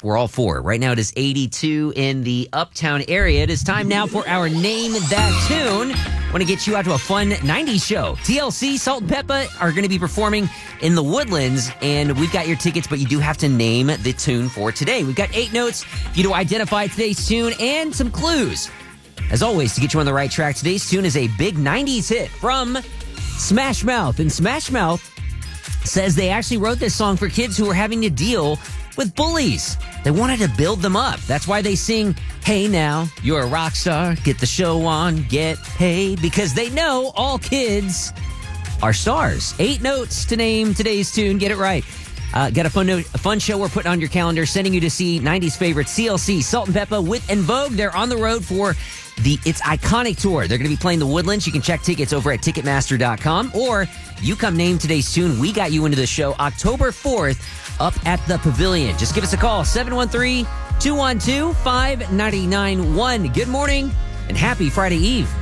Yes, we're all for it. Right now it is 82 in the Uptown area. It is time now for our Name That Tune. I want to get you out to a fun 90s show. TLC, Salt and Peppa are going to be performing in the Woodlands, and we've got your tickets, but you do have to name the tune for today. We've got 8 notes for you to identify today's tune and some clues. As always, to get you on the right track, today's tune is a big 90s hit from Smash Mouth. And Smash Mouth says they actually wrote this song for kids who were having to deal with bullies. They wanted to build them up. That's why they sing, "Hey now, you're a rock star, get the show on, get paid," because they know all kids are stars. 8 notes to name today's tune. Get it right. Got a fun show we're putting on your calendar, sending you to see 90s favorites CLC, Salt and Peppa, Wit and Vogue. They're on the road for It's Iconic Tour. They're going to be playing the Woodlands. You can check tickets over at Ticketmaster.com, or you come name today's tune. We got you into the show October 4th up at the Pavilion. Just give us a call, 713-212-5991. Good morning and happy Friday Eve.